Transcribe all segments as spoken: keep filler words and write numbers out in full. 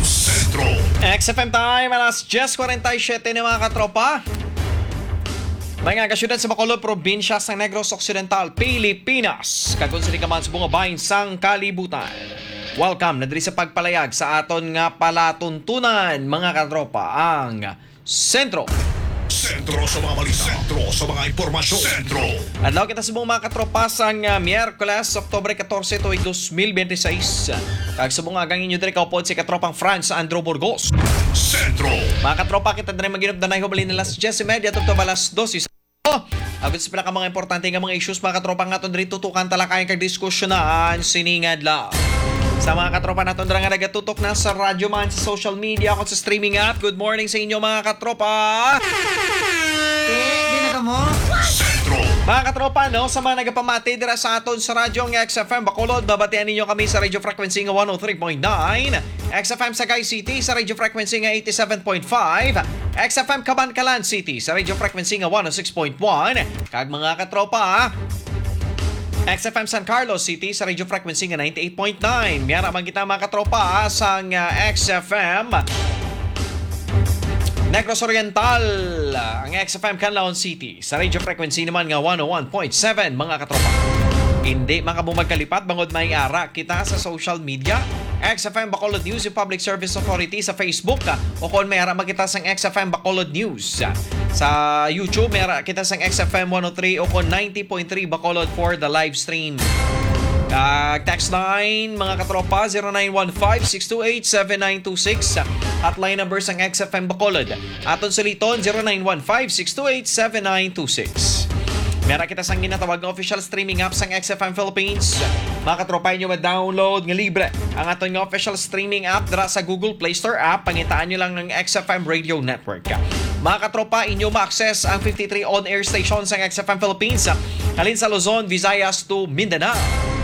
Sentro. X F M time, alas diyes forty-seven na mga katropa. Mga kasyudad sa Bacolod, probinsya sa Negros Occidental, Pilipinas. Kagunsili ka man sa bungabayin sang kalibutan. Welcome na diri sa pagpalayag sa aton nga palatuntunan, mga katropa, ang Sentro. Sentro sa mga balita. Sentro sa mga impormasyon. Sentro. Adlaw kita sa buong mga katropa sang uh, Miyerkules, Oktubre fourteen, tuig twenty twenty-six. Kag sa buong agang inyo diri kaupod si katropang France Andrew Burgos. Sentro. Mga katropa, kita na rin maginom na nahihubalin na alas diyes thirty at Oktubre alas twelve. Oh, agad sa pinaka mga importante nga mga issues, mga katropa nga diri tutukan talakayan kag diskusyonan siningad lang. Sa mga katropa naton dira nga nagatutok na sa radyo man, sa social media, ako sa streaming app. Good morning sa inyo mga katropa. Eh, di na ka mo? Sentro. Mga katropa, no, sa mga nagapamati dira sa aton sa radyo ng X F M Bacolod, babatian ninyo kami sa radio frequency nga one oh three point nine, X F M Sagay City sa radio frequency nga eighty-seven point five, X F M Cabancalan City sa radio frequency nga one oh six point one, kag mga katropa, X F M San Carlos City sa radio frequency nga ninety-eight point nine. Miyara man kita mga katropa sa uh, X F M Negros Oriental, ang X F M Canlaon City sa radio frequency naman nga one oh one point seven, mga katropa. Hindi makabumagkalipat bangod may ara kita sa social media, X F M Bacolod News yung Public Service Authority sa Facebook, o kung may ara makita sang X F M Bacolod News sa YouTube, may ara kita sang X F M one oh three o kung ninety point three Bacolod for the live stream. Uh, text line mga katropa zero nine one five, six two eight, seven nine two six. Hotline number sang X F M Bacolod aton suliton zero nine one five, six two eight, seven nine two six. Meron kita sang ginatawag ng official streaming app sang X F M Philippines. Mga katropa nyo ma-download nga libre ang aton nga official streaming app dira sa Google Play Store app. Pangitaan nyo lang ng X F M Radio Network. Mga katropa, inyo ma-access ang fifty-three on-air stations sang X F M Philippines halin sa Luzon, Visayas to Mindanao.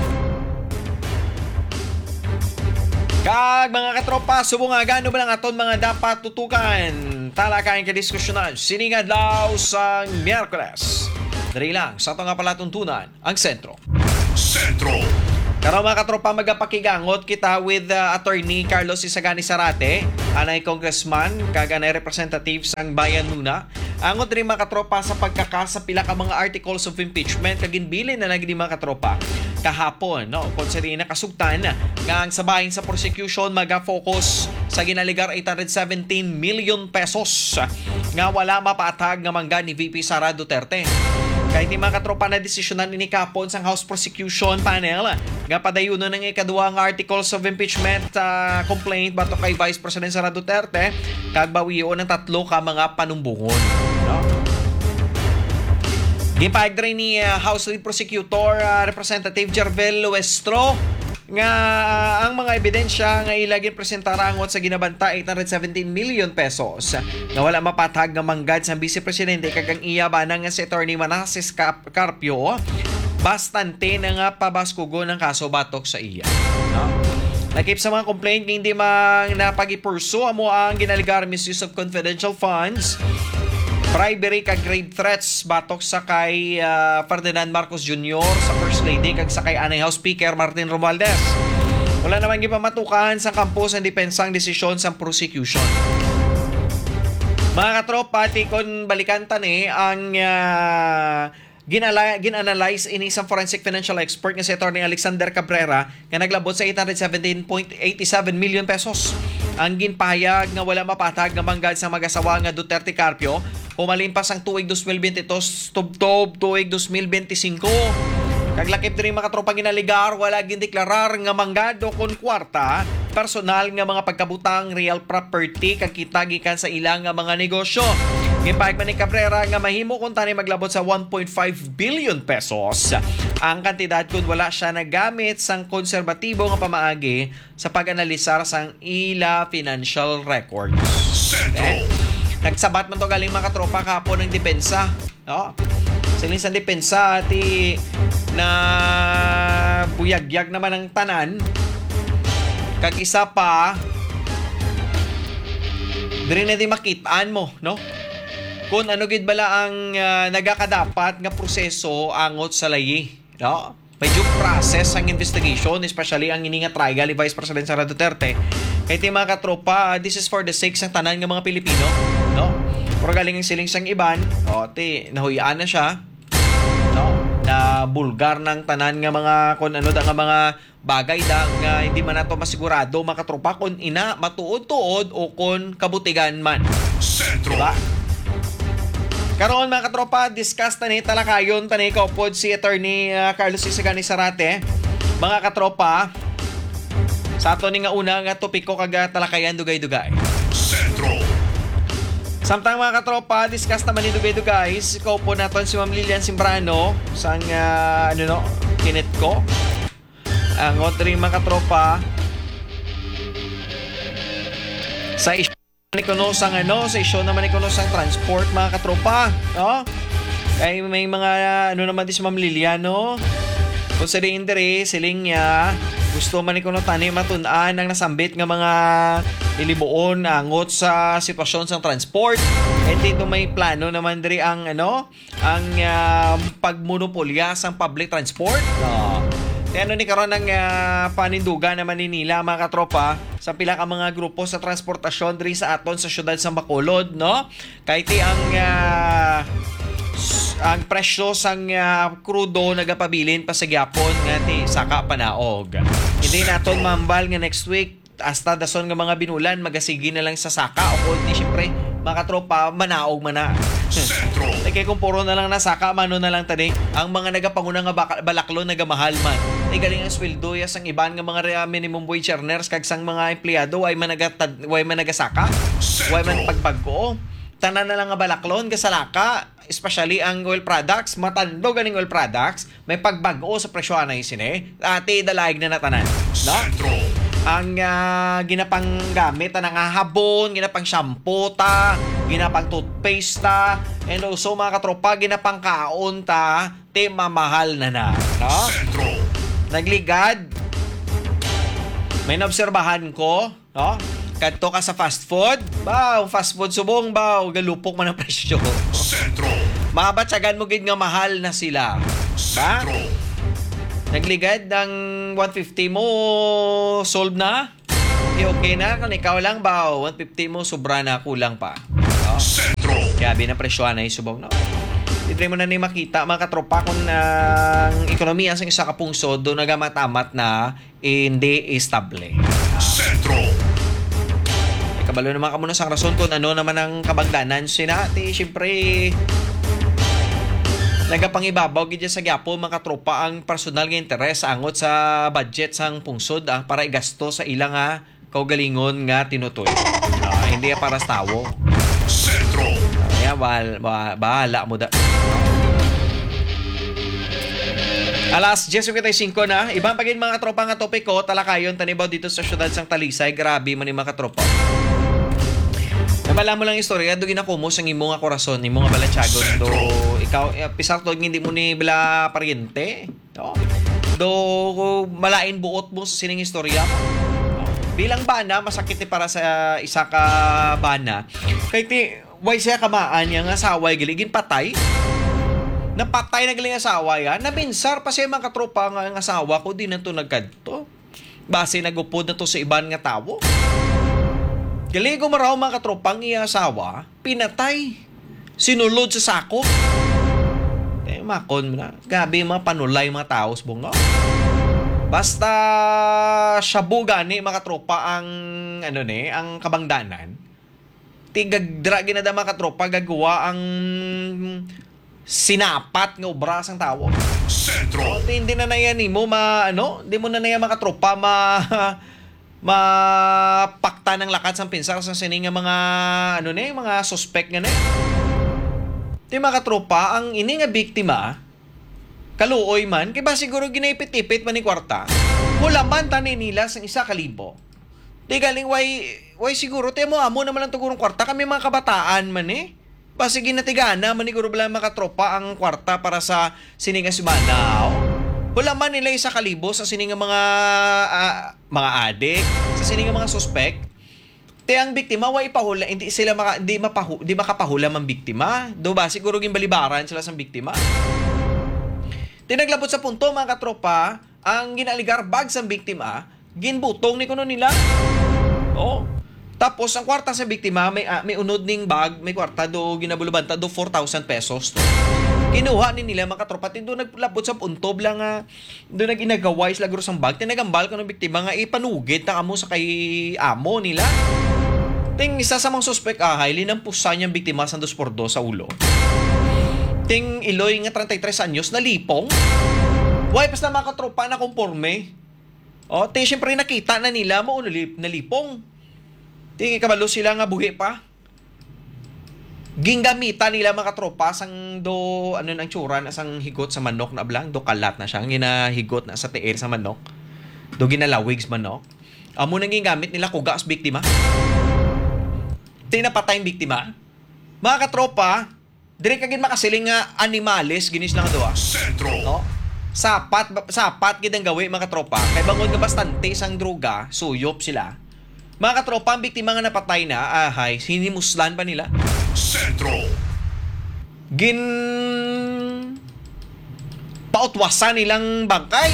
Kag mga katropa, subungagan no ba lang aton mga dapat tutukan talakayan ka diskusyonan siningad law sa Miyerkules. Dari lang sa ito nga palatuntunan ang Sentro. Sentro. Karon mga katropa, magapakigangot kita with uh, Attorney Carlos Isagani Sarate, anay congressman kag anay representative sang Bayan Muna. Angot rin mga katropa sa pagkakasa pila ka mga articles of impeachment kag ginbilin na nagdi mga katropa kahapon, no, konseri na kasugtan nga ang sabahin sa prosecution maga-focus sa ginaligar eight hundred seventeen million pesos nga wala mapatag nga mangga ni V P Sara Duterte. Kahit ni mga katropa na desisyonan ni kapon sang House Prosecution Panel nga padayuno ng ikaduha nga articles of impeachment uh, complaint bato kay Vice President Sara Duterte kag bawiyo ng tatlo ka mga panumbungon, no? Gipahig rin ni uh, House Lead Prosecutor uh, Representative Jervel Luestro nga uh, ang mga ebidensya nga ilagin presentarangot sa ginabanta eight hundred seventeen million pesos nga wala mapatag nga manggad sa Vice Presidente kag ang iya banang nga si Attorney Manasseh Carpio bastante na nga pabaskugo ng kaso batok sa iya, no? Nakip sa mga complaint nga hindi man napag-ipurso amo ang ginaligar misuse of confidential funds, bribery kag grave threats batok sa kay uh, Ferdinand Marcos Junior sa First Lady kag sa kay anay House Speaker Martin Romualdez. Wala naman gipamatukan sa kampus ang depensang desisyon sa prosecution. Mga katropa, tikon balikan tani ang uh, ginala ginanalyze ini isang forensic financial expert nga si Attorney Alexander Cabrera nga naglabot sa eight hundred seventeen point eight seven million pesos. Ang ginpahayag nga wala mapatag nga manggad sa mag-asawa nga Duterte Carpio pumalimpas ang tuig twenty twenty-two tubtob tuig twenty twenty-five. Kag lakip diri mga katropa ginaligar wala gindeklarar nga manggad o kon kwarta personal nga mga pagkabutang real property kag kita gikan sa ilang nga mga negosyo. Gipahig man ni Cabrera nga mahimo kung tani maglabot sa one point five billion pesos ang kantidad kung wala siya nagamit sang konserbatibo nga pamaagi sa pag-analisar sang ila financial records. Eh, nagsabat man to galing mga katropa kahapon ng depensa, no? Siling sa depensa ati na buyagyag naman ang tanan kag isa pa diri na di makitaan mo, no? Kung ano gid bala ang uh, nagakadapat nga proseso angot sa layi, no? May due process ang investigation, especially ang ini nga trial ni Vice President Sara Duterte Kay ti mga katropa, this is for the sake ng tanan ng mga Pilipino, no? Pero galing ang siling sang iban, o ti nahuyaan na siya, no? Na bulgar ng tanan nga mga kun ano da nga mga bagay da nga hindi man nato masigurado mga katropa kun ina matuod-tuod o kun kabutigan man. Sentro. Diba? Karon mga katropa, discuss tani talakayon tani kaupod si Attorney uh, Carlos Isagani Sarate. Mga katropa, sa ato ni nga una nga topiko kaga talakayan dugay-dugay. Sentro. Samtang mga katropa, discuss naman ni dugay-dugay, kaupod naton si Ma'am Lilian Simbrano sang uh, ano no, kinit ko. Ang otri mga katropa sa issue ni kuno sang ano, sa issue naman ni kuno sang transport mga katropa, no? Kay may mga ano naman di si Ma'am Lilian, no? Kung sa rin dere, siling niya, gusto man ni kuno tani matun-an ang nasambit nga mga ilibuon angot sa sitwasyon sang transport. E dito may plano naman diri ang ano, ang uh, pagmonopolya sang public transport. No. Di ano ni karon ang uh, panindugan naman ni nila mga katropa sa pila ka mga grupo sa transportasyon diri sa aton sa syudad sa Bacolod, no? Kay ti ang uh, ang presyo sang uh, krudo nagapabilin pa sa gyapon nga ti saka panaog. Hindi naton mambal nga next week hasta dason nga mga binulan magasigi na lang sa saka o kundi syempre mga katropa manaog man na. Sentro. Kaya kung puro na lang nasaka, mano na lang tani, ang mga nagapanguna nga baka, balaklo nagamahal man. Ay galing ang sweldo ya sang iban nga mga minimum wage earners kag sang mga empleyado ay managatad, way man nagasaka, way man pagpagko. Tanan na lang nga balaklon kasalaka, especially ang oil products, matando ganing oil products, may pagbag-o sa presyo anay sine. Ati dalayg na natanan, no? Sentro. Ang uh, ginapang gamit ang habon, ginapang shampoo ta, ginapang toothpaste ta, and also mga katropa, ginapang kaon ta, te mamahal na na, no? Sentro. Nagligad. May naobserbahan ko, no? Kadto ka sa fast food, baw, fast food subong, baw, galupok man ang presyo. Sentro. Mabatsagan mo gid nga mahal na sila. Ba? Sentro. Nagligad ng one fifty mo, solve na? Okay, okay na? Kung ikaw lang ba, one fifty mo, sobra na, kulang pa. No? Sentro. Kaya binapresyohan na yung subong, no? Hindi mo na ni makita, mga katropa, kung ang uh, ekonomiya sa isa kapungso, doon nagamatamat na eh, hindi estable. Sentro. Eh, kabalo naman ka muna sa rason kung ano naman ang kabagdanan. Sinati, syempre, nagapangibabaw gid sa gyapo mga tropa ang personal nga interes angot sa budget sang pungsod ang para igasto sa ilang nga kaugalingon nga tinutoy. Uh, hindi para sa tawo. Sentro. Kaya bahal, bah, bahala mo da. Alas ten fifty-five na. Ibang pagin mga tropa nga topiko talakayon tanibaw dito sa syudad sang Talisay. Grabe man ni mga tropa. Nabala mo lang istorya, do ginakumo sa imo nga korason, imo nga balatsagon, do ikaw, eh, pisar to, hindi mo ni bila pariente, no? Do malain buot mo sa sining istorya. No? Bilang bana, masakit ni para sa isa ka bana. Kay ti, why siya kamaan niya nga saway, giligin patay. Napatay na galing asawa ya, nabinsar pa siya mga katropa nga ang asawa ko, di na to nagkadto. Base nagupod na to sa iban nga tawo. Galigo maraw mga katropang iasawa, pinatay. Sinulod sa sako. Eh, makon na. Gabi mga panulay mga tao, subong, no? Basta shabu gani mga katropa ang, ano ni, ang kabangdanan. Tigagdra ginada mga katropa, gagawa ang sinapat nga obra sang tao. Sentro. O, hindi na na yan mo, ma, ano, hindi mo na na yan mga katropa, ma... mapakta ng lakat sa pinsar sa sining nga mga ano ni mga suspect nga ni. Di mga katropa ang ini nga biktima kaluoy man kay ba siguro ginaipit-ipit man ni kwarta. Wala man tani nila sa isa ka libo. Di galing way way siguro ti mo amo naman lang tugurong kwarta kami mga kabataan man eh. Basi ginatigana man ni guro bala mga katropa ang kwarta para sa sining nga sumanaw. Wala man nila isa kalibo sa sining mga uh, mga adik, sa sining mga suspect. Te ang biktima way ipahula, hindi sila maka, hindi mapahu, hindi makapahula man biktima. Do ba siguro gimbalibaran sila sa biktima. Tinaglabot sa punto mga katropa, ang ginaligar bag sa biktima, ginbutong ni kuno nila. Oo. Tapos ang kwarta sa biktima may ah, may unod ning bag, may kwarta do ginabulubanta do four thousand pesos. To. Kinuha ni nila mga katropa tin do naglabot sa puntob lang nga do naginagaway sila guro sang bag tinagambal ko ng biktima nga ipanugid na kamo sa kay amo nila. Ting isa sa mga suspect ahay linampusan niyang biktima sa dos por dos sa ulo. Ting Iloy nga thirty-three anyos na lipong. Why pas na mga katropa na konporme. O, te syempre nakita na nila mo nalip, nalipong. Ting kabalo sila nga buhi pa. Gingamita nila mga tropa sang do ano nang tsura na sang higot sa manok na ablang do kalat na siya ginahigot na sa tiir sa manok. Do ginalawig sa manok. Amo nang gingamit nila kuga as biktima. Tinapatay ang biktima. Mga katropa, dire kagin makasiling nga animales ginis lang do ah. Sentro. No? Sapat sapat gid ang gawi mga katropa. Kay bangod nga bastante sang droga, suyop sila. Mga katropa, ang biktima nga napatay na, ahay, sinimuslan pa nila. Sentro. Gin... pautwasan nilang bangkay.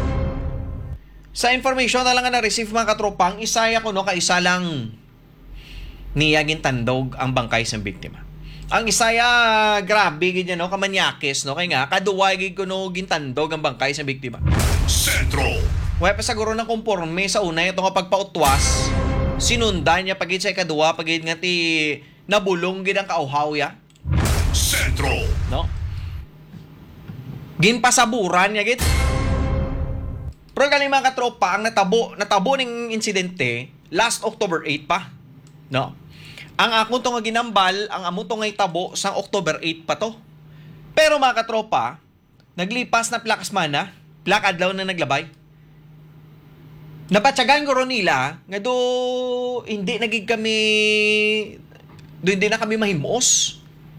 Sa information na lang nga na-receive mga katropa, ang isaya ko no, kaisa lang niya gintandog ang bangkay sa biktima. Ang isaya, grabe, ganyan no, kamanyakis, no, kaya nga, kaduway gid ko no, gintandog ang bangkay sa biktima. Sentro. Wala pa siguro ng konporme sa una, ito nga pagpautwas, sinundan niya pagit sa ikaduwa, pagit nga ti nabulong gid ang kauhaw ya. Sentro. No? Ginpasaburan niya gid. Pero galing mga katropa, ang natabo, natabo ning insidente last October eight pa. No? Ang akong to nga ginambal, ang amo to nga itabo sang October eight pa to. Pero mga katropa, naglipas na plakas mana, plak adlaw na naglabay. Napatsagan ko ron nila nga do hindi nagig kami do hindi na kami mahimos.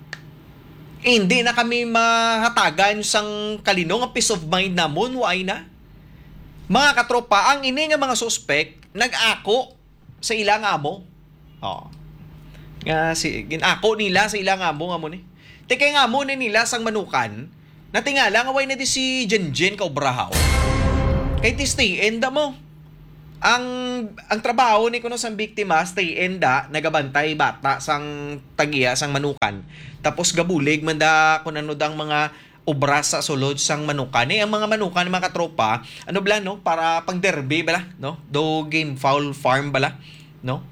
Hindi na kami mahatagan sang kalinong ang peace of mind namon waay na. Mga katropa, ang ini nga mga suspect nag-ako sa ilang amo. Oh. Nga si ginako nila sa ilang amo nga mo ni. Tekay nga mo ni nila sang manukan. Natingala nga way na di si Jenjen Kaubrahaw. Kay ti stay enda mo. Ang ang trabaho ni kuno sang biktima stay enda nagabantay bata sang tagiya sang manukan. Tapos gabulig man da kun ano dang mga obra sa sulod sang manukan. Eh, ang mga manukan mga katropa, ano bala no para pang derby bala, no? Do game foul farm bala, no?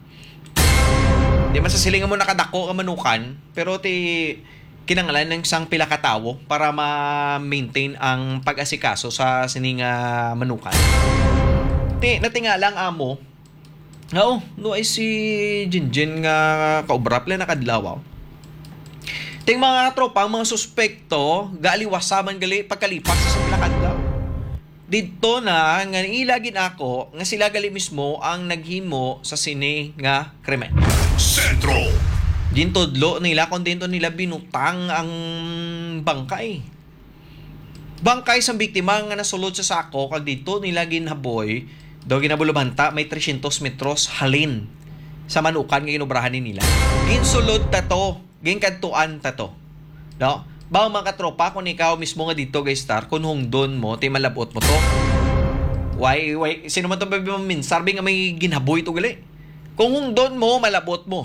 Di man sa silingan mo nakadako ang manukan, pero ti kinanglan ng sang pila ka tawo para ma-maintain ang pag-asikaso sa sining uh, manukan. Ti natingala ang amo. Oo, no ay si Jinjin nga kaubra pala nakadlaw. Ting mga tropa, ang mga suspekto, gaaliwasaman gali pagkalipas sa plakadlaw. Dito na, nga ilagin ako, nga sila gali mismo ang naghimo sa sine nga krimen. Sentro. Dintodlo nila, kung dito nila binutang ang bangkay. Bangkay sa biktima nga nasulod sa sako, kag dito nila ginhaboy, daw ginabulubanta, may three hundred metros halin sa manukan nga inubrahan nila. Ginsulod ta to. Ginkadtuan ta to. No? Ba mga katropa kung ikaw mismo nga dito guys star kung hungdon mo ti malabot mo to. Why why sino man to baby mo min sarbi nga may ginhaboy to gali. Kung hungdon mo malabot mo.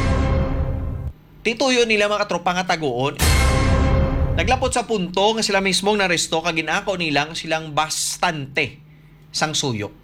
Tituyo nila mga katropa nga taguon. Naglapot sa punto nga sila mismo nga naresto kag ginako nilang silang bastante sang suyop.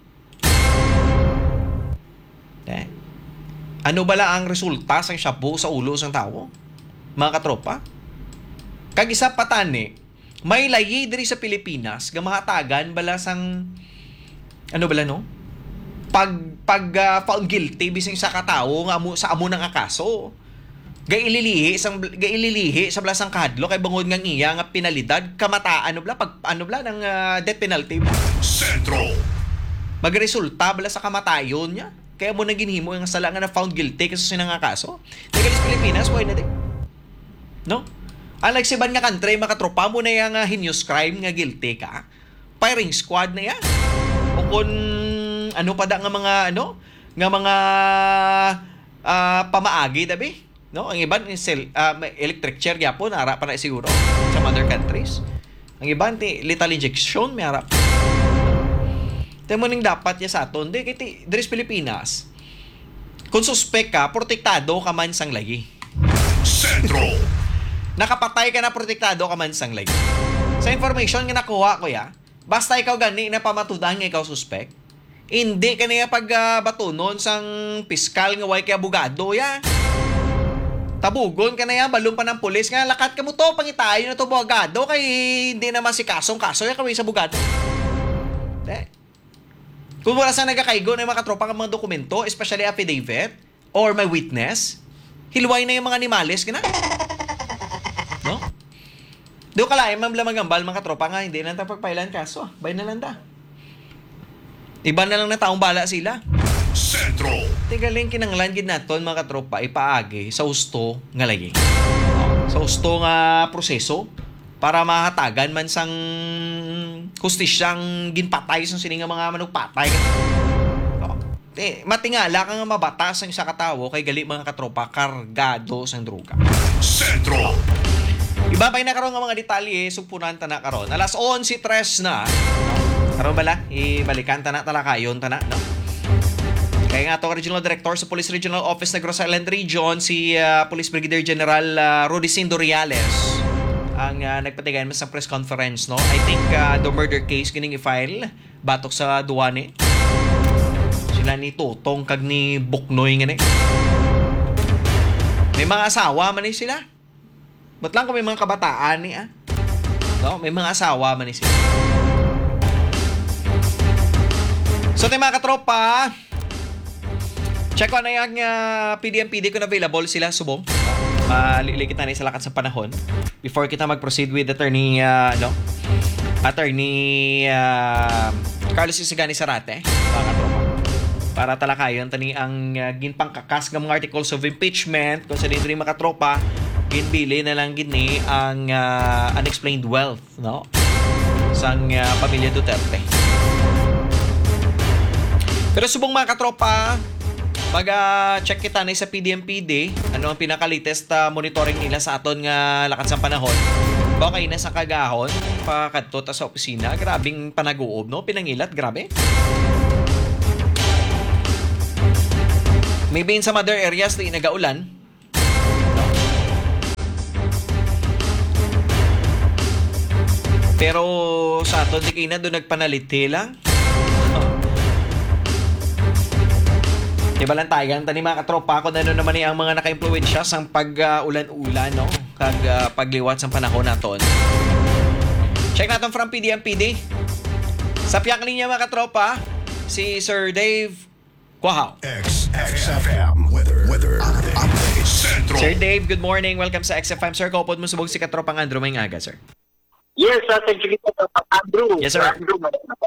Okay. Ano bala ang resulta sang shabu sa ulo sang tawo? Mga katropa? Kag isa patani, may layi diri sa Pilipinas nga mahatagan bala sang ano bala no? Pag pag uh, found guilty bising sa katawo nga amo, sa amo ng akaso. Gaililihi sang gaililihi sa blasang kadlo kay bangod nga iya nga penalidad kamataan ano bala pag ano bala ng uh, death penalty ba? Sentro. Magresulta bala sa kamatayon niya. Kaya mo na ginhimo yung sala nga na found guilty kasi sinang nga kaso. Nagalis Pilipinas, why na di? No? Unlike si ban nga country, makatropa mo na yung uh, heinous crime nga guilty ka. Firing squad na yan. O kung ano pa da nga mga, ano? Nga mga uh, pamaagi, dabi? No? Ang iban, uh, electric chair yapon, harap pa na siguro sa other countries. Ang iban, lethal injection, may harap. Tayo mo ning dapat ya sa aton. Di, kiti, Dres Pilipinas, kung suspek ka, protektado ka man sang lagi. Sentro. Nakapatay ka na, protektado ka man sang lagi. Sa information nga nakuha ko ya, basta ikaw gani na pamatudan nga ikaw suspek, hindi ka niya pagbatunon uh, sang piskal nga way kay abogado ya. Tabugon ka na yan, balong pa ng pulis nga, lakat ka mo to, pangitayo na to abogado, kay hindi naman si kasong kaso, ya kaway sa abogado. Eh. Kung wala sa nagkakaigo na yung mga katropa ng mga dokumento, especially affidavit, or may witness, hilway na yung mga animales, gana. No? Doon kalay, ma'am lamagambal, mga katropa nga, hindi na tayo pagpailan kaso, ah. Bay na lang da. Iba na lang na taong bala sila. Sentro. Tigaling kinanglan gid naton mga katropa ipaagi sa husto nga lagi. Sa husto nga proseso para mahatagan man sang hustisyang ginpatay sa sini nga mga manugpatay. Eh, matingala ka nga mabatas ang isa ka tawo kay gali mga katropa kargado sang droga. Sentro. Ibabay na karon nga mga detalye sugpunan ta na karon. Alas onse tres na. Karon bala ibalikan ta na talakayon ta na, no? Kaya nga ito, Regional Director sa Police Regional Office ng Negros Island Region, si uh, Police Brigadier General uh, Rudicindo Riales, ang uh, nagpatigayan mas sa press conference, no? I think uh, the murder case kining i-file batok sa duwane. Sila ni Totong kag ni Buknoy nga ni. May mga asawa man ni sila. Ba't lang kung may mga kabataan ni, ah? No? May mga asawa man ni sila. So, tayo mga katropa, check ko na yung uh, P D M P D kung available sila, subong. Malilikit uh, na sa lakat sa panahon. Before kita mag-proceed with attorney, uh, no? Attorney uh, Carlos Isigani Sarate, mga katropa. Para talakayon, tani ang uh, ginpangkakas ng mga articles of impeachment, kung sa dito mga katropa, ginbili na lang gini ang uh, unexplained wealth, no? Sang uh, pamilya Duterte. Pero subong mga katropa, mag-check uh, kita na sa P D M P D, ano ang pinaka-latest uh, monitoring nila sa aton nga lakat sa panahon. Bakay na sa kagahon, pakadto ta sa opisina, grabing panaguob, no? Pinangilat, grabe. Maybe in some other areas na inagaulan. No? Pero sa aton, di kayo na doon nagpanaliti lang. Diba lang tayo, tani mga katropa ko na ano naman eh, ang mga naka-influensya sang pag-ulan-ulan, no? Kag uh, pagliwat sa panahon naton. Check natin from P D M P D. Sa piyak linya mga katropa, si Sir Dave Quahaw. X F M weather weather update. Sentro. Sir Dave, good morning. Welcome sa X F M. Sir, kaupod mo subog si katropang Andrew may aga, sir. Yes, uh, thank you, Andrew. Yes, sir. Andrew,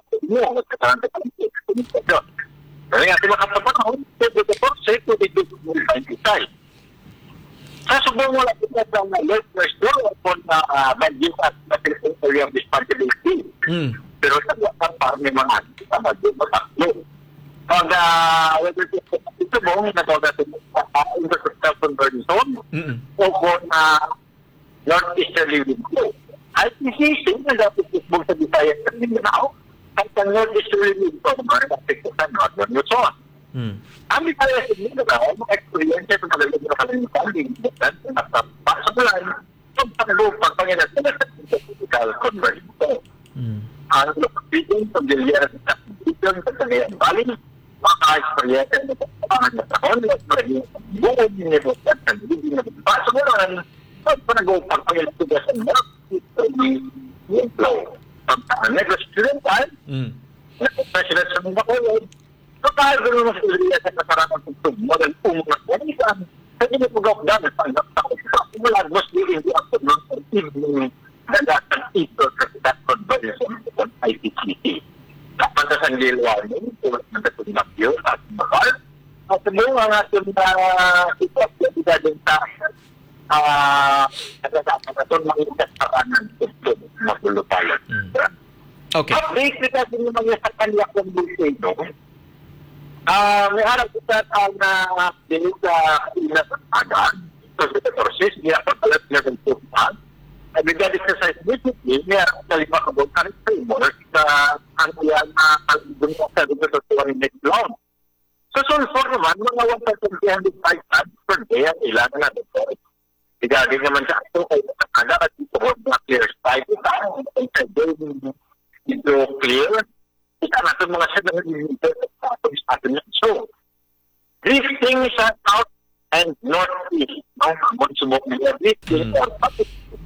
kaya nga, sila kapapanahon, safety dito sa Itay. Sa subong wala kita sa alert first door upon na budget at material area of responsibility. Mm. Pero sa mga parang may mga sa budget mataklo. Pag whether ito mo, natawag natin sa infrastructure conversion o kung northeasterly wind flow. Ay, isisip na dapat isbog sa Bisaya sa Mindanao. At ang northeasterly wind flow, mga napikto sa northern Luzon. Mm. Ang Bisaya sa Mindanao, mga experience sa kanilang mga kalimitan, limitan, at sa bulan, ang pangalupang pangilan sa physical conversion. Mm. Ang locating sa Villar sa Biton sa Cagayan Valley, maka-experience na sa panahon at buong nilibot at nagiging nabibas sa bulan, at panagupang pangilan sa northeasterly wind flow. Pagkaan Negros Occidental, President sa mga kulod, so kahit gano'n mas iliya sa kasarapan ng tugmo ng umungat na isan, sa inipugok dami sa nagtakot sa umulagos di hindi ang tugmo sa evening nalatang ito sa that conversion ng I P C T. Kapag sa sanggilwa nyo, tulad ng natulak yun at bakal, at mo ang ating ito at din sa nagkasama na ito mga kasarangan ito na pulupalot. Okay. Update na kasi yung mga sa kanila kong bulsa ito. May harap kita ang update sa kanila sa tagaan. So, sa Torsis, niya ako talat niya ng tumpad. Nabigyan sa sa immediately, niya ako sa lima kabot na rin framework sa ang iyan na ang dun sa sa dun sa tuwang next round. So, sulfur naman, mga one thousand three hundred five tons per day ang ilan na ito. Igagin naman sa ito ay nakakala at ito na clear site. Ito clear. Ito natin mga siya na nililipat at pag-start niya. So, these things are out and northeast. No, kung sumok nila, these things are out.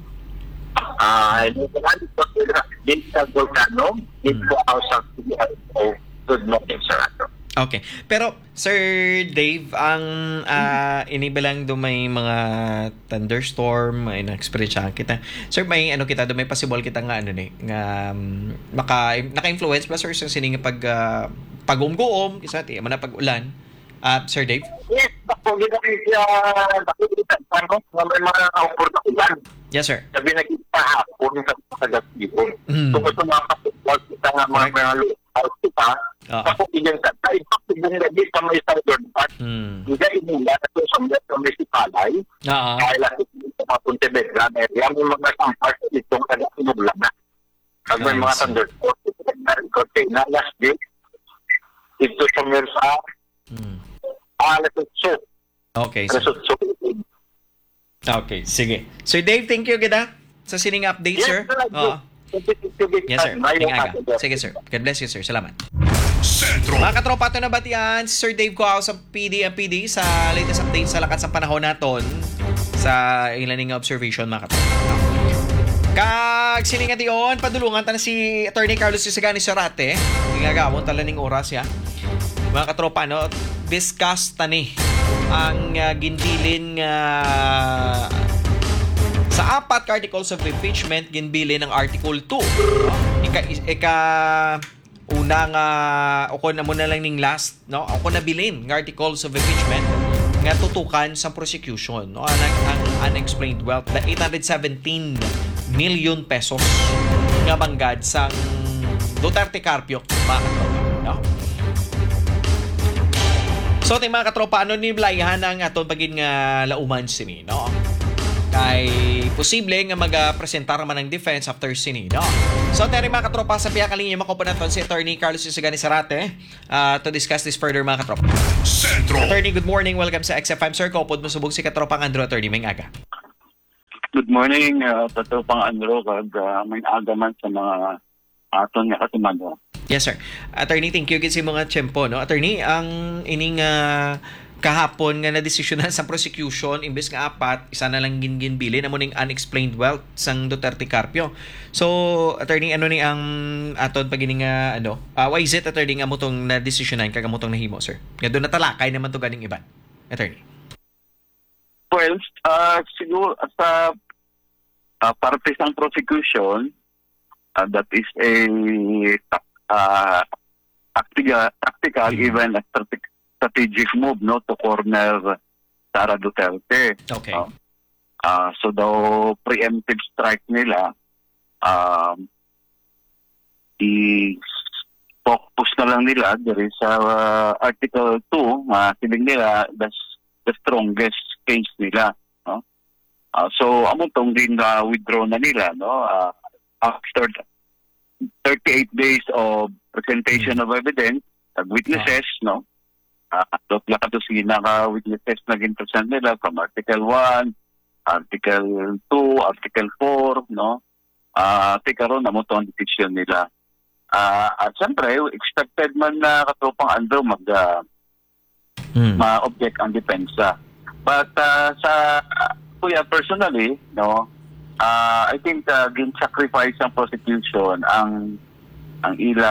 Ah, ito na ito dito sa volcano, dito ang sa good morning, sir. Okay. Pero, Sir Dave, ang uh, inibilang doon may mga thunderstorm, may na-experience kita. Sir, may ano kita, doon may possible kita nga ano ni, nga um, maka, naka-influence ba, sir, sa sining pag, uh, pag-umgoom, isa, ti, man na pag-ulan. Uh, Sir Dave? Yes, ako gina siya nakulitan pa no, na may mga oportunidad. Yes, sir. Sabi na kita hapon sa kagat-tipo. Mm. So, kung makapagpapag kita nga mga mga lupaw kita, Oo. ako iyan sa tayo, pagpagpagpag lagi sa may southern part, Mm. hindi inula na ito sa mga municipalay, Oo. dahil ako sa mga Pontevedra area, may mga sampart itong kagat-inula na. Pag may I mga see. thunderstorm, kasi na last day, ito sa Mersa, Mm. alas otso. Okay. Alas Sir. otso. Okay, sige. Sir Dave, thank you gida sa sining update, sir. Oo. Yes, sir. Ting aga. Sige, sir. God bless you, sir. Salamat. Sentro. Mga katropa, ito na batian si Sir Dave Coao sa P D M P D sa latest update sa lakas ng panahon naton sa ilaning observation, mga katropa. Kag siningat iyon, padulungan ta na si Attorney Carlos Isagani Sarate. Ingagawon talaning oras ya. Mga katropa, no, discuss tani ang uh, ginbilin uh, sa apat ka articles of impeachment, ginbilin ng Article two. No? Ika, ika unang uh, ako na muna lang ning last, no? Ako na bilin ng articles of impeachment nga tutukan sa prosecution, no? Ang, ang unexplained wealth na eight hundred seventeen million pesos nga banggad sang Duterte Carpio, mga katropa, no? So, ating mga katropa, ano ni Blayhan ang aton pagin nga lauman sini, no? Kay posible nga mag-presentar man ng defense after sini, no? So, ating mga katropa, sa piya kalinya makupunaton si Attorney Carlos Isagani Sarate uh, to discuss this further, mga katropa. Sentro. Attorney, good morning. Welcome sa X F M. Sir, kaupod mo subog si katropang Andrew. Attorney, may aga. Good morning, uh, Tatopang Andro, kag uh, may aga man sa mga aton nga katumado. Yes, sir. Attorney, thank you kasi mga tiyempo, no? Attorney, ang ining uh, kahapon nga na desisyonan sa prosecution, imbes nga apat, isa na lang ginginbili na mo ning unexplained wealth sang Duterte Carpio. So, attorney, ano ni ang aton pag ining uh, ano, uh, why is it, attorney, nga mo tong na desisyonan kag mo tong nahimo, sir? Nga doon natalakay naman to ganing iban. Attorney. Well, uh, siguro sa uh, parte ng prosecution, uh, that is a uh, tactical, tactical even a strate- strategic move, no, to corner Sara Duterte. Okay. Uh, uh, so the preemptive strike nila, um, i-focus na lang nila there is uh, Article two, uh, siling nila that's the strongest case nila, no? Uh, so amo tong din na uh, withdraw na nila, no, uh, after thirty-eight days of presentation of evidence, uh, witnesses, no, uh, lahat to sige naka-witnesses naging present nila from Article one, Article two, Article four, no, uh, tikaroon amo tong decision nila. Uh, at siyempre, expected man na katropang Andrew mag uh, Hmm. ma-object ang depensa. But uh, sa uh, kuya personally, no, uh, I think uh, gin-sacrifice ang prosecution ang ang ila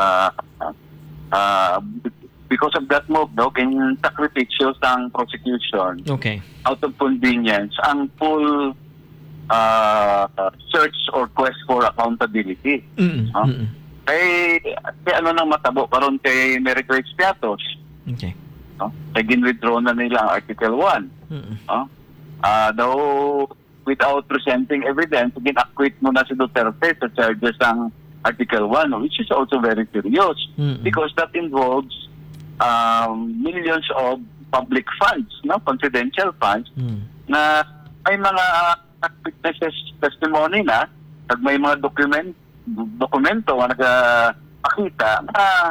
uh, because of that move, no, gin-sacrifice ang prosecution Okay. out of convenience ang full uh, search or quest for accountability. Mm-mm. Huh? Mm-mm. Kay, kay ano nang matabo karon kay Merico Expiatos, Okay. no? Kay gin-withdraw na nila ang Article one. Mm-mm. No? Uh, though without presenting evidence, gin-acquit mo na si Duterte sa charges ang Article one, which is also very serious Mm-mm. because that involves um, millions of public funds, no, confidential funds, Mm. na may mga witnesses testimony na, at may mga document dokumento na nagpakita na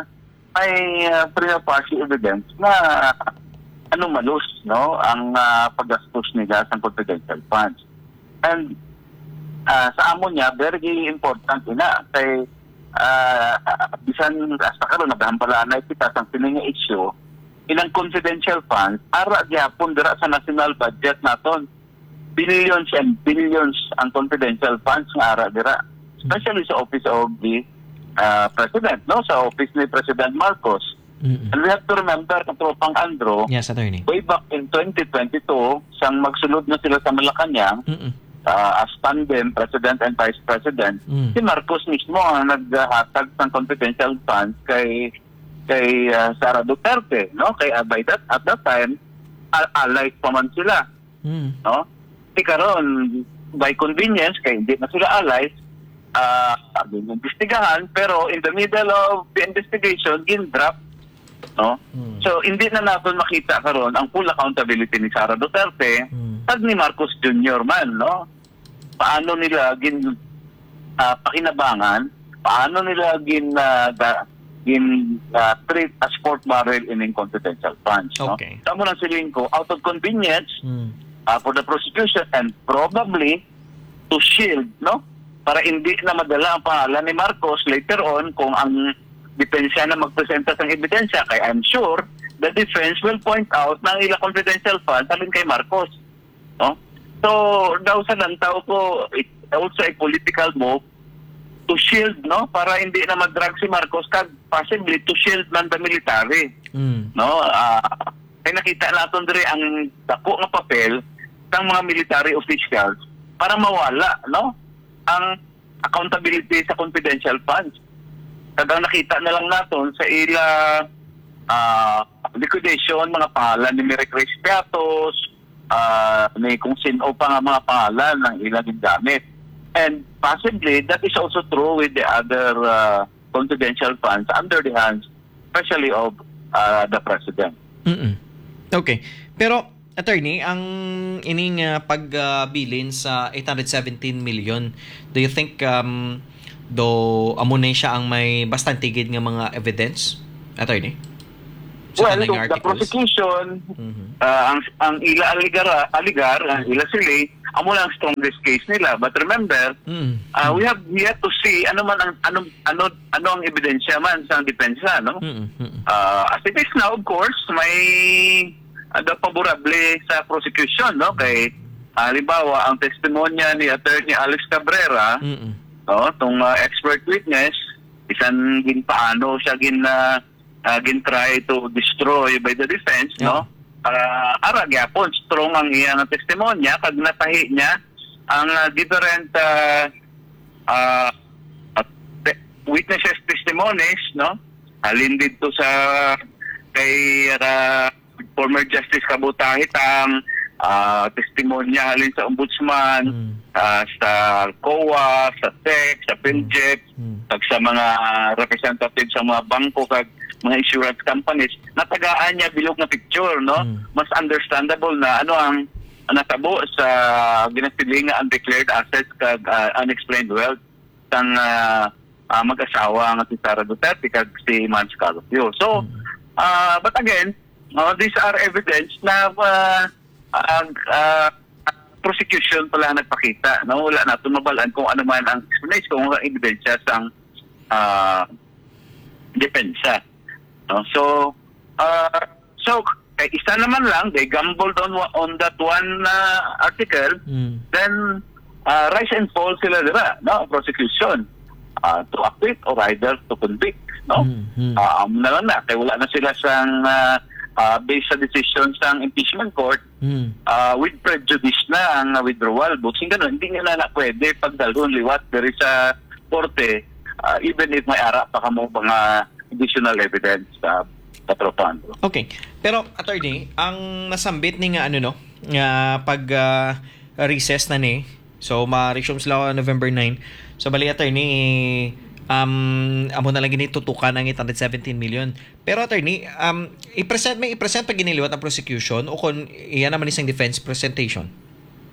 may uh, prima facie evidence na anomalous, no, ang uh, paggastos nila sa confidential funds. And uh, sa amo niya, very important ina kay uh, bisan hasta karon naghambalaan na kita sa sininga issue ilang confidential funds ara gyapon dira sa national budget naton. Billions and billions ang confidential funds nga ara dira, especially sa office of the uh, president, no, sa office ni President Marcos. Mm-mm. And we have to remember, katropang Andro, Yes, attorney. way back in twenty twenty-two, sang magsunod na sila sa Malacanang, Mm-mm. uh, as tandem, President and Vice President, Mm. si Marcos mismo ang naghatag ng confidential funds kay kay uh, Sara Duterte, no? Kay uh, by that, at that time, al- allied pa man sila, Mm. no? Di karon by convenience, kay hindi na sila allied, uh, investigahan, pero in the middle of the investigation, gin-drop, no? Mm. So, hindi na natin makita karon ang full accountability ni Sara Duterte, Mm. tag ni Marcos Junior man, no? Paano nila gin uh, pakinabangan, paano nila gin uh, da, gin uh, treat as sport barrel in confidential funds, no? Okay. Tamo nang siling ko, out of convenience Mm. uh, for the prosecution and probably to shield, no? Para hindi na madala ang pangalan ni Marcos later on kung ang dipensya na magpresenta ng ebidensya. Kaya I'm sure the defense will point out na ang ilang confidential funds alin kay Marcos. No? So, daw sa lantaw ko, it's also a political move to shield, no? Para hindi na mag-drag si Marcos, kag possibly to shield man the military. Mm. No? Uh, ay nakita natin dire ang dako nga papel ng mga military officials para mawala, no? Ang accountability sa confidential funds. Tagang nakita na lang natin sa ila uh, liquidation, mga pangalan ni Merry Grace Piatos, uh, ni kung sino pa nga mga pangalan ng ilang ginamit. And possibly, that is also true with the other uh, confidential funds under the hands, especially of uh, the President. Mm-mm. Okay. Pero, attorney, ang ining uh, pagbilin sa eight hundred seventeen million, do you think um, do amo na siya ang may bastantigid nga mga evidence, attorney? Well, kanang the, the articles? prosecution, Mhm. uh, ang, ang ila aligara, aligar, ang ila sila, amo lang ang strongest case nila. But remember, Mm. uh, we have yet to see ano man ang ano ano ano ang ebidensya man sa depensa, no? Mm-mm. Mm-mm. Uh, as it is now, of course, may ada favorable sa prosecution, no? Kay halimbawa ang testimonya ni Attorney Alex Cabrera, Mm-mm. no, tong uh, expert witness, isan gin paano siya gin uh, uh, gin try to destroy by the defense, no? Para ara gyapon strong ang iyang testimonya kag natahi niya ang uh, different uh, uh, te- witnesses testimonies, no? Halin dito sa kay uh, former Justice Kabutahit ang uh, testimonya halin sa ombudsman, Mm. uh, sa C O A, sa T E C, sa PhilJet, Mm. kag sa mga representative sa mga bangko kag mga insurance companies, natagaan niya bilog na picture, no? Mm. Mas understandable na ano ang ang natabo sa ginasiling nga undeclared assets kag uh, unexplained wealth sang uh, uh, mag-asawa nga si Sara Duterte kag si Mans Carpio. So, uh, but again, uh, these are evidence na uh, uh, uh, prosecution pala nagpakita. No? Wala na tumabalaan kung ano man ang explanation, kung ang ebidensya sang uh, depensa. No? So, uh, so eh, isa naman lang, they gambled on on that one uh, article, Mm. then uh, rise and fall sila dira, no? Prosecution. Uh, to acquit or either to convict, no? Mm. Uh, um, na lang na, kaya wala na sila sang uh, uh, based sa decision sang impeachment court, Mm. uh, with prejudice na ang uh, withdrawal votes. Yung ganun, hindi nga na, na pwede pagdalhon liwat there is a korte, uh, even if may ara pa kamo mga additional evidence sa uh, katropando. Okay. Pero attorney, ang nasambit ni nga ano no, nga pag uh, recess na ni. So ma-resume sila November nine. So bali attorney, um amo na lang gini tutukan ang eight hundred seventeen million. Pero attorney, um i-present may i-present pag giniliwat ang prosecution o kung iyan naman isang defense presentation.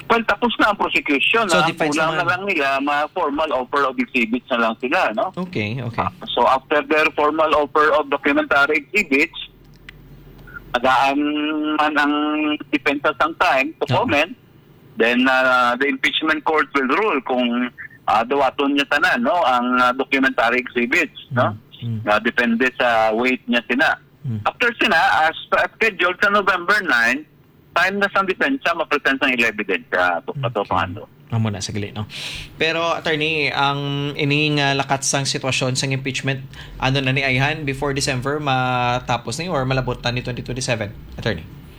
Well, tapos na ang prosecution. So, So, defense kulang na naman. lang nila, ma-formal offer of exhibits na lang sila, no? Okay, okay. So, after their formal offer of documentary exhibits, agaan man ang defense ang time to Okay. comment, then uh, the impeachment court will rule kung uh, dawaton niya tanan, no, ang uh, documentary exhibits, no? Mm. Uh, depende sa weight niya sina. Mm. After sina, as scheduled sa November ninth, time na sa depensa, mapresent ang ila ebidensya to Okay. pangano. Amo na saglit, no. Pero attorney, ang ining uh, lakat sang sitwasyon sang impeachment, ano na ni ayhan before December matapos ni or malabot na ni twenty twenty-seven, attorney?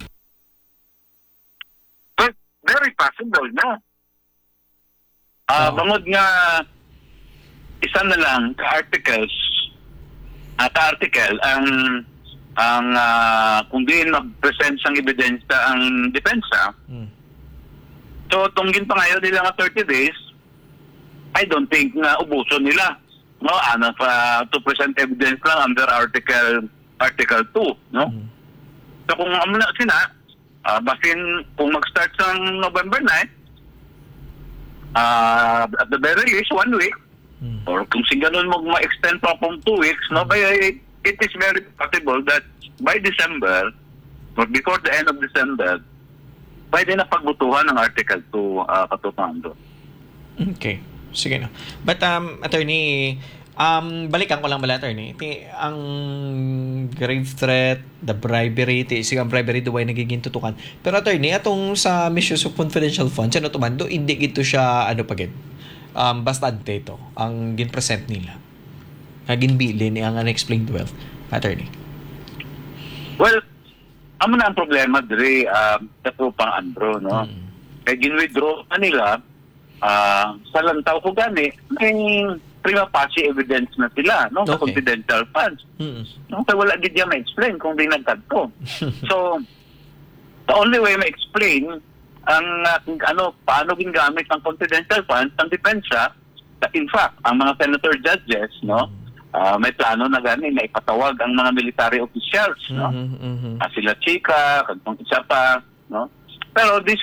But very possible na. Ah, Oo. bangod nga isa na lang ka-articles, ah, ka-article ang ang ah, kung di mag-present sang ebidensya ang depensa, Mm. so tunggin pa ngayon nila nga thirty days, I don't think na ubuso nila. No, ano pa to present evidence lang under article article two, no? Mm. So kung amo na sina, ah, basin kung mag-start sa November ninth, ah, at the very least one week, Mm. or kung si ganun mo ma-extend pa pong two weeks, no, by, it is very possible that by December, or before the end of December, pwede na pagbutuhan ng Article two, uh, katupando. Okay. Sige na. But um attorney, um balikan ko lang bala attorney. Ti ang grave threat, the bribery, ti sigang bribery duway nagiging tutukan. Pero attorney, atong sa misuse of confidential funds, ano tumando, hindi gito siya ano pagin. Um bastante ito ang gin-present nila. Naging bili ni ang unexplained wealth, attorney. Well, amo na ang problema diri uh, sa trupang Andro, no? Mm. Kaya gin-withdraw na nila, ah, sa lantaw ko gani, may prima facie evidence na sila, no? Sa Okay. confidential funds. Mm. No? Kaya wala gid niya ma-explain kung di nagkadto. So, the only way ma-explain ang uh, kung ano, paano gingamit ang confidential funds ng depensa, in fact, ang mga senator judges, no? ah, may plano na gani na ipatawag ang mga military officials, no? Mhm, mhm. Ah, sila Chika, kagpong isa pa, no? Pero this,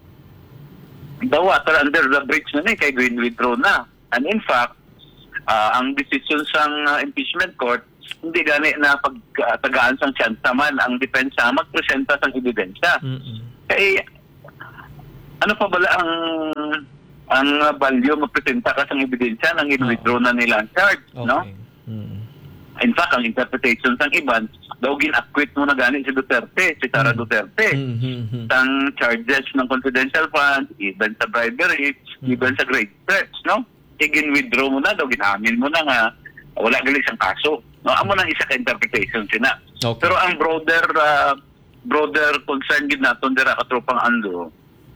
the water under the bridge na ni kay Green withdraw na. And in fact, ah, ang decision sang ah, impeachment court, hindi gani na pagtagaan sang tsansa man ang depensa magpresenta sang ebidensya. Mm-mm. Kaya, ano pa bala ang ang value magpresenta ka sang ebidensya nang i-withdraw na nila ang charge, no? Okay. Mm. In fact, ang interpretation sang iban, daw gin-acquit mo na gani si Duterte, si Sara Mm. Duterte. Mhm, mhm. Sang charges ng confidential funds, even sa bribery, Mm. even sa grave threats, no? I-withdraw mo na, daw ginamin mo na nga, wala gali siyang kaso. No? Amo nang isa ka interpretation sina. Okay. Pero ang broader uh, broader concern gid naton dira katropang Ando,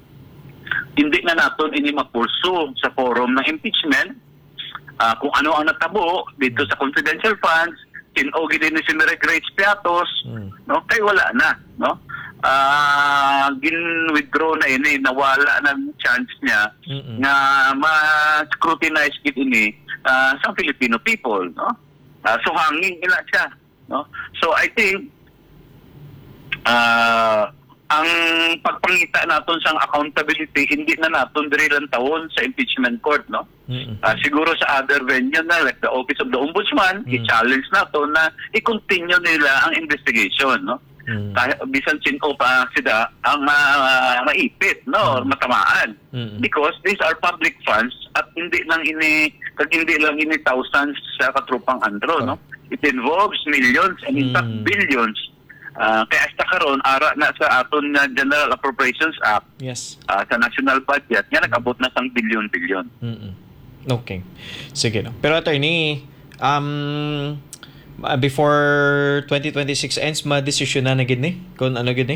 hindi na naton ini mapursu sa forum ng impeachment. Ah, kung ano ang natabo dito sa confidential funds, tinog din ni si Merek Grace Piatos, Mm. no? Kay wala na, no? Ah, gin-withdraw na ini, nawala ng chance niya Mm-mm. na ma-scrutinize gid ini ah, sa Filipino people, no? Ah, so hanging ila siya, no? So I think ah ang pagpangita naton sang accountability hindi na naton diri lang taon sa impeachment court, no? Mm-mm. Ah, siguro sa other venue na like the Office of the Ombudsman, Mm. i-challenge nato na i-continue nila ang investigation, no? Mm. Kahit bisan sino pa sila ang ma- maipit, no, or Mm. matamaan. Mm-mm. Because these are public funds at hindi lang ini kag hindi lang ini thousands sa katrupang Andro, no? It involves millions and in fact Mm. billions. Ah, kaya hasta karon ara na sa aton na General Appropriations Act Yes. ah, sa national budget nga nag-abot na sang bilyon-bilyon. Mm-mm. Okay. Sige no. Pero attorney, um uh, before twenty twenty-six ends, ma-decision na na gid ni kung ano gid ni?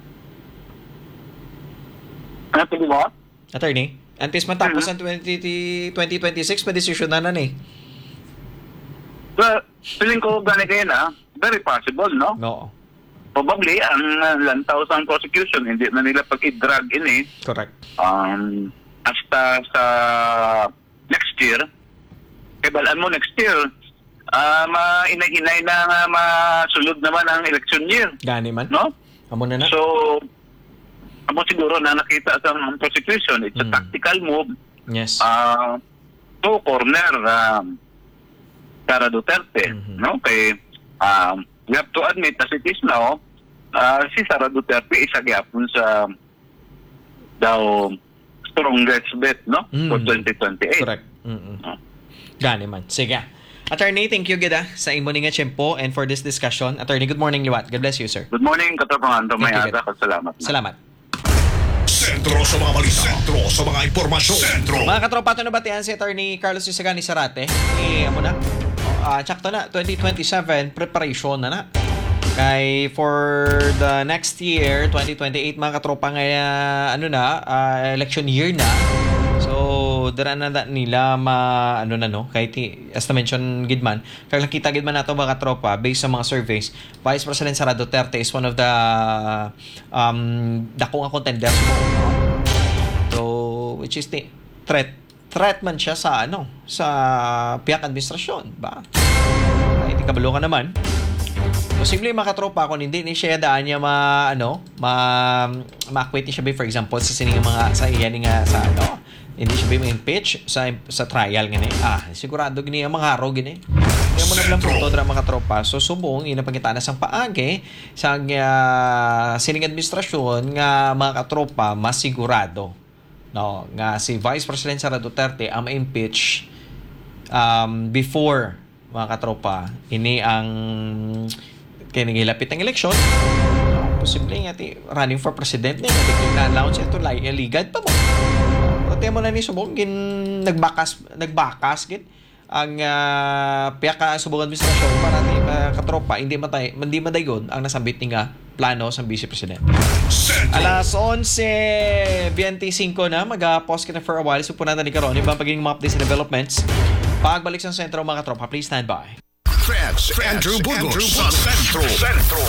Ano pili mo? Attorney, antes matapos ang twenty twenty-six, ma-decision na na ni. Well, feeling ko gani kayo na, very possible, no? Oo. Probably, ang uh, lantaw sa prosecution, hindi na nila pag-i-drag ini Correct. um, hasta sa next year. Kaya balaan mo next year, uh, ma-inay-inay na nga masulod naman ang election year, Gani man. no? Amo na na. So, amo siguro na nakita sa prosecution, it's a Mm. tactical move Yes. uh, to corner um, Sara Duterte. Mhm. No? Kay, um, we have to admit as it is now, uh, si Sara Duterte isa gyapon sa daw strongest bet, no? Mm. For twenty twenty-eight. Correct. Mm-mm. Ah. Gani man. Sige. Attorney, thank you gida sa imo nga tiyempo and for this discussion. Attorney, good morning liwat. God bless you, sir. Good morning, Katapang Anto. May Thank you, ata. Salamat. Salamat. Sentro sa mga balita. Sentro sa mga impormasyon. Sentro. Mga katropa, ito na batihan si Attorney Carlos Isagani Sarate. Eh, amo na. Ah, tsakto na. twenty twenty-seven, preparation na na. Kay for the next year, twenty twenty-eight, mga katropa, nga, ano na, ah, election year na. So, dara na da nila ma, ano na no, kahit as na mention Gidman, kaya nakita Gidman nato mga katropa, based sa mga surveys, Vice President Sara Duterte is one of the um, dako nga contenders mo. So, which is the threat threat man siya sa ano, sa piyak administrasyon, ba? Ay, di kabalo ka naman. Posible makatropa kung hindi ni siya daan niya ma ano, ma ma-acquit siya ba for example sa sining mga sa iyan nga sa ano, hindi siya ba ma-impeach sa sa trial ngani. Ah, sigurado gini ang mga haro gini. Kaya mo na lang punto dra mga tropa. So subong ina pangitana sang paagi sa uh, sining administrasyon nga mga katropa mas sigurado. No, nga si Vice President Sara Duterte ang ma-impeach um, before mga katropa ini ang kaya nangilapit ang eleksyon. Posible nga ti running for president na yung na-announce ito ligad pa mo. Pero mo na ni subong gin nagbakas nagbakas gin ang uh, piyak ka subong administrasyon para ti uh, katropa hindi matay hindi madayon ang nasambit ni nga plano sa vice president. Alas onse twenty-five na mag-pause kita for a while. So punanta ni karon ibang pagiging mga updates and developments. Pagbalik sa sentro mga katropa, please stand by. Friends, Andrew Burgos sa Sentro. Sentro.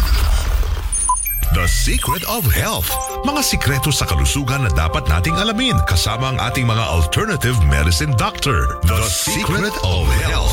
The Secret of Health. Mga sikreto sa kalusugan na dapat nating alamin kasama ang ating mga alternative medicine doctor. The Secret of Health.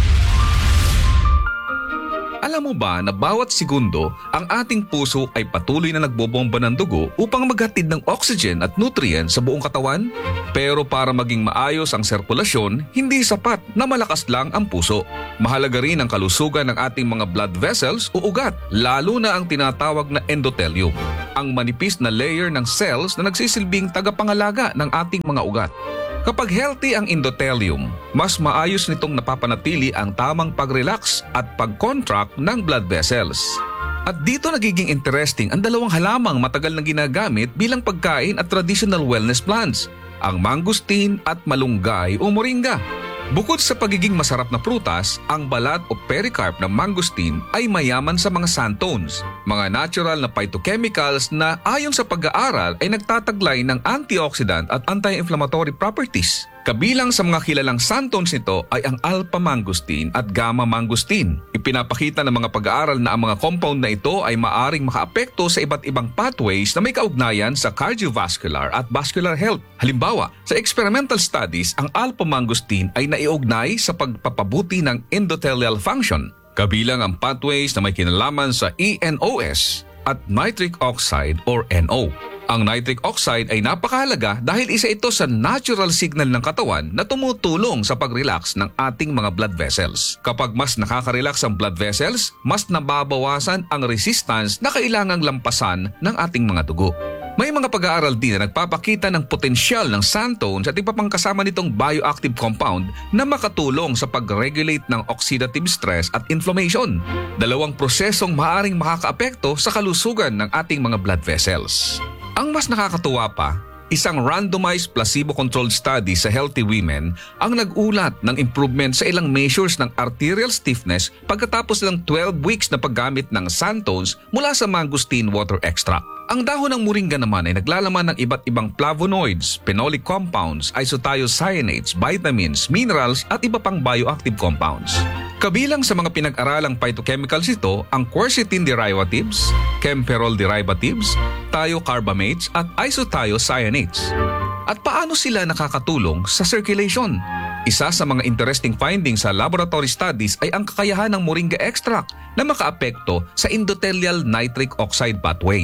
Alam mo ba na bawat segundo, ang ating puso ay patuloy na nagbobomba ng dugo upang maghatid ng oxygen at nutrients sa buong katawan? Pero para maging maayos ang sirkulasyon, hindi sapat na malakas lang ang puso. Mahalaga rin ang kalusugan ng ating mga blood vessels o ugat, lalo na ang tinatawag na endothelium, ang manipis na layer ng cells na nagsisilbing tagapangalaga ng ating mga ugat. Kapag healthy ang endothelium, mas maayos nitong napapanatili ang tamang pag-relax at pag-contract ng blood vessels. At dito nagiging interesting ang dalawang halamang matagal na ginagamit bilang pagkain at traditional wellness plants, ang mangosteen at malunggay o moringa. Bukod sa pagiging masarap na prutas, ang balat o pericarp ng mangosteen ay mayaman sa mga xanthones, mga natural na phytochemicals na ayon sa pag-aaral ay nagtataglay ng antioxidant at anti-inflammatory properties. Kabilang sa mga kilalang xanthones nito ay ang alpha mangosteen at gamma mangosteen. Ipinapakita ng mga pag-aaral na ang mga compound na ito ay maaring makaapekto sa iba't ibang pathways na may kaugnayan sa cardiovascular at vascular health. Halimbawa, sa experimental studies, ang alpha mangosteen ay naiugnay sa pagpapabuti ng endothelial function. Kabilang ang pathways na may kinalaman sa E N O S at nitric oxide or N O. Ang nitric oxide ay napakahalaga dahil isa ito sa natural signal ng katawan na tumutulong sa pag-relax ng ating mga blood vessels. Kapag mas nakaka-relax ang blood vessels, mas nababawasan ang resistance na kailangang lampasan ng ating mga dugo. May mga pag-aaral din na nagpapakita ng potensyal ng xanthones at iba pang kasama nitong bioactive compound na makatulong sa pag-regulate ng oxidative stress at inflammation. Dalawang prosesong maaaring makakaapekto sa kalusugan ng ating mga blood vessels. Ang mas nakakatuwa pa, isang randomized placebo-controlled study sa healthy women ang nag-ulat ng improvement sa ilang measures ng arterial stiffness pagkatapos ng twelve weeks na paggamit ng xanthones mula sa mangosteen water extract. Ang dahon ng moringa naman ay naglalaman ng iba't ibang flavonoids, phenolic compounds, isothiocyanates, vitamins, minerals at iba pang bioactive compounds. Kabilang sa mga pinag-aralang phytochemicals ito ang quercetin derivatives, camperol derivatives, thiocarbamates at isothiocyanates. At paano sila nakakatulong sa circulation? Isa sa mga interesting findings sa laboratory studies ay ang kakayahan ng moringa extract na makaapekto sa endothelial nitric oxide pathway.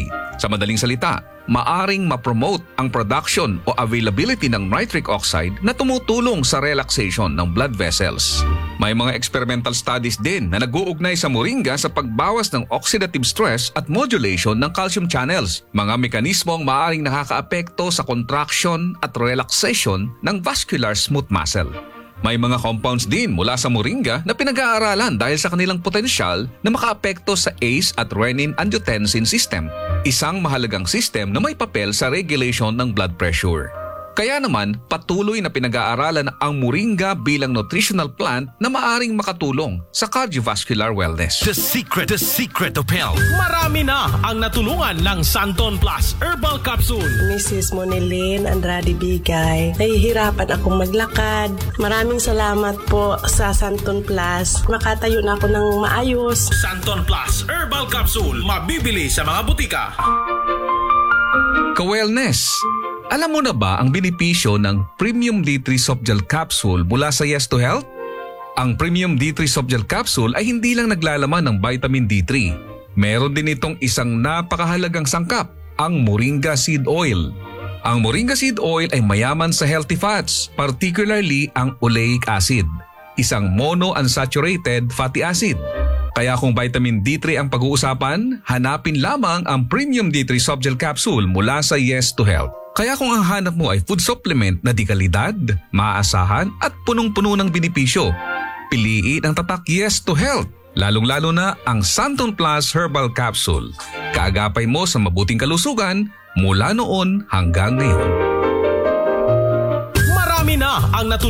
Sa madaling salita, maaring ma-promote ang production o availability ng nitric oxide na tumutulong sa relaxation ng blood vessels. May mga experimental studies din na nag-uugnay sa moringa sa pagbawas ng oxidative stress at modulation ng calcium channels, mga mekanismong maaring nakakaapekto sa contraction at relaxation ng vascular smooth muscle. May mga compounds din mula sa moringa na pinag-aaralan dahil sa kanilang potensyal na makaapekto sa A C E at renin-angiotensin system, isang mahalagang system na may papel sa regulation ng blood pressure. Kaya naman, patuloy na pinag-aaralan ang moringa bilang nutritional plant na maaring makatulong sa cardiovascular wellness. The secret, the secret of health. Marami na ang natulungan ng Santon Plus Herbal Capsule. Missus Monilin Andrade Bigay, nahihirapan akong maglakad. Maraming salamat po sa Santon Plus. Makatayo na ako ng maayos. Santon Plus Herbal Capsule, mabibili sa mga butika. Ka-wellness, alam mo na ba ang benepisyo ng Premium D three Soft Gel Capsule mula sa Yes to Health? Ang Premium D three Soft Gel Capsule ay hindi lang naglalaman ng vitamin D three. Meron din itong isang napakahalagang sangkap, ang Moringa Seed Oil. Ang Moringa Seed Oil ay mayaman sa healthy fats, particularly ang oleic acid, isang monounsaturated fatty acid. Kaya kung vitamin D three ang pag-uusapan, hanapin lamang ang Premium D three Soft Gel Capsule mula sa Yes to Health. Kaya kung ang hanap mo ay food supplement na di kalidad, maaasahan at punong-puno ng benepisyo, piliin ang tatak Yes to Health, lalong-lalo na ang Santon Plus Herbal Capsule. Kaagapay mo sa mabuting kalusugan mula noon hanggang ngayon. Marami na ang natulungan